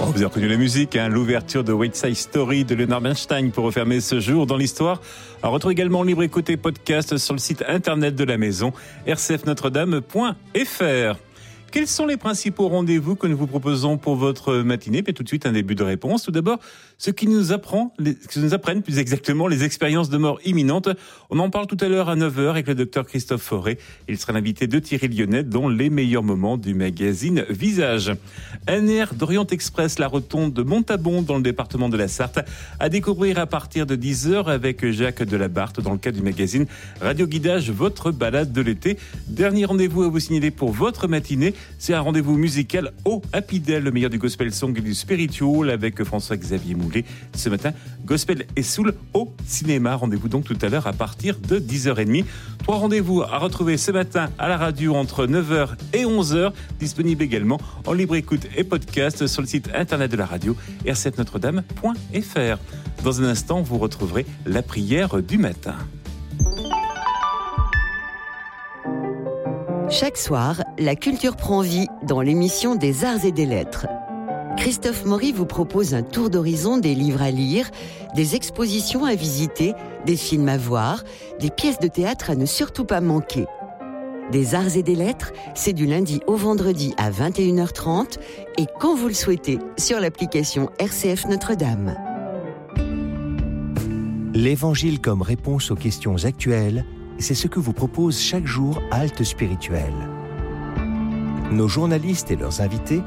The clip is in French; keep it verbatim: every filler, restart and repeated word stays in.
Oh, vous avez reconnu la musique, hein, l'ouverture de West Side Story de Leonard Bernstein pour refermer ce jour dans l'histoire. On retrouve également en libre écoute et podcast sur le site internet de la maison, r c f notre dame point f r. Quels sont les principaux rendez-vous que nous vous proposons pour votre matinée? Puis tout de suite, un début de réponse. Tout d'abord, ce qui nous apprend, les, ce qui nous apprennent plus exactement les expériences de mort imminente. On en parle tout à l'heure à neuf heures avec le docteur Christophe Fauré. Il sera l'invité de Thierry Lyonnais dans les meilleurs moments du magazine Visage. N R d'Orient Express, la rotonde de Montabon dans le département de la Sarthe, à découvrir à partir de dix heures avec Jacques Delabarthe dans le cadre du magazine Radio Guidage, votre balade de l'été. Dernier rendez-vous à vous signaler pour votre matinée. C'est un rendez-vous musical au Happy Day, le meilleur du gospel song et du spiritual avec François-Xavier Moulet. Ce matin, gospel et soul au cinéma. Rendez-vous donc tout à l'heure à partir de dix heures trente. Trois rendez-vous à retrouver ce matin à la radio entre neuf heures et onze heures. Disponible également en libre écoute et podcast sur le site internet de la radio, r c f notre dame point f r. Dans un instant, vous retrouverez la prière du matin. Chaque soir, la culture prend vie dans l'émission des Arts et des Lettres. Christophe Maury vous propose un tour d'horizon des livres à lire, des expositions à visiter, des films à voir, des pièces de théâtre à ne surtout pas manquer. Des Arts et des Lettres, c'est du lundi au vendredi à vingt et une heures trente et quand vous le souhaitez sur l'application R C F Notre-Dame. L'Évangile comme réponse aux questions actuelles, c'est ce que vous propose chaque jour Halte Spirituelle. Nos journalistes et leurs invités